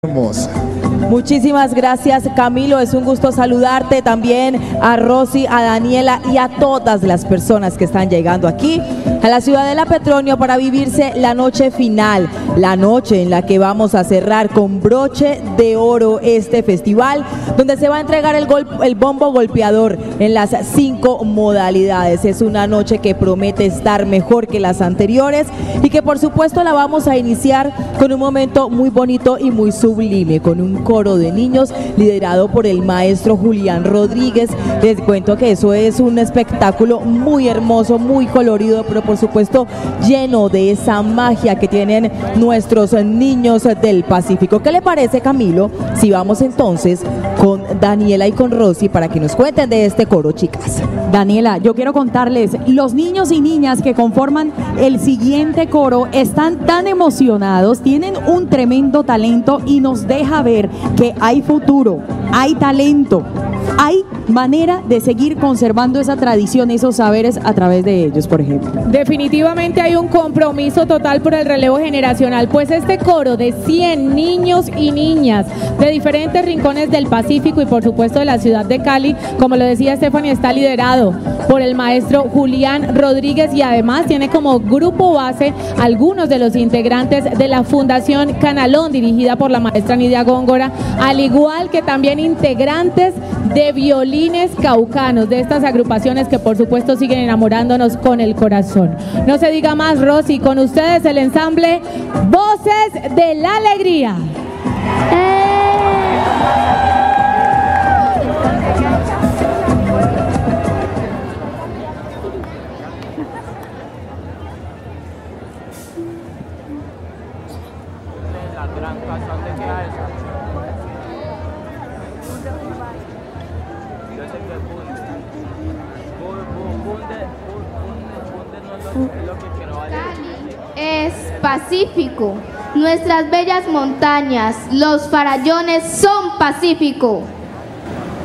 Hermosa. Muchísimas gracias, Camilo, es un gusto saludarte, también a Rosy, a Daniela y a todas las personas que están llegando aquí a la Ciudadela Petronio para vivirse la noche final, la noche en la que vamos a cerrar con broche de oro este festival, donde se va a entregar el bombo golpeador en las 5 modalidades. Es una noche que promete estar mejor que las anteriores y que por supuesto la vamos a iniciar con un momento muy bonito y muy sublime, con un coro de niños liderado por el maestro Julián Rodríguez. Les cuento que eso es un espectáculo muy hermoso, muy colorido, pero por supuesto lleno de esa magia que tienen nuestros niños del Pacífico. ¿Qué le parece, Camilo, si vamos entonces con Daniela y con Rosy para que nos cuenten de este coro, chicas? Daniela, yo quiero contarles, los niños y niñas que conforman el siguiente coro están tan emocionados, tienen un tremendo talento y nos deja ver que hay futuro, hay talento, hay manera de seguir conservando esa tradición, esos saberes a través de ellos, por ejemplo. Definitivamente hay un compromiso total por el relevo generacional, pues este coro de 100 niños y niñas de diferentes rincones del Pacífico y por supuesto de la ciudad de Cali, como lo decía Stephanie, está liderado por el maestro Julián Rodríguez y además tiene como grupo base algunos de los integrantes de la Fundación Canalón, dirigida por la maestra Nidia Góngora, al igual que también integrantes de violines caucanos, de estas agrupaciones que por supuesto siguen enamorándonos con el corazón. No se diga más, Rosy, con ustedes el ensamble Voces de la Alegría. La gran casa, ¿dónde queda esa? Yo sé que Bunde no es lo que quiero valer. Es Pacífico. Nuestras bellas montañas, los farallones son Pacífico.